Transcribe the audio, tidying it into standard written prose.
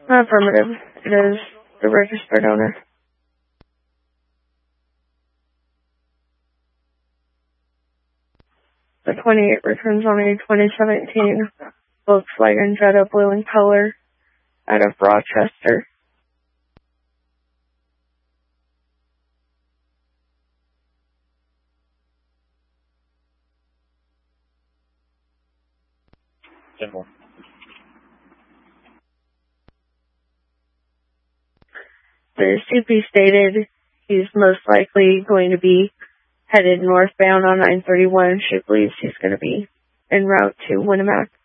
Affirmative. It is the registered owner. The 28 returns on a 2017 Volkswagen Jetta blue in color out of Rochester. Simple. The CP stated he's most likely going to be headed northbound on 931. She believes he's going to be en route to Winnemac.